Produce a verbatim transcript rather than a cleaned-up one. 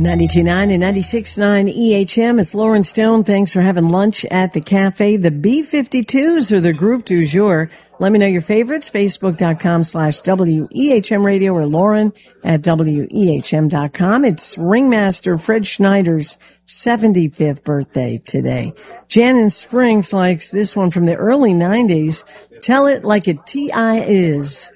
ninety-two point nine and ninety-six point nine E H M. It's Lauren Stone. Thanks for having lunch at the cafe. The B fifty-twos are the group du jour. Let me know your favorites. Facebook.com slash W E H M radio or Lauren at W E H M dot com. It's Ringmaster Fred Schneider's seventy-fifth birthday today. Jan in Springs likes this one from the early nineties. Tell It Like a T I Is.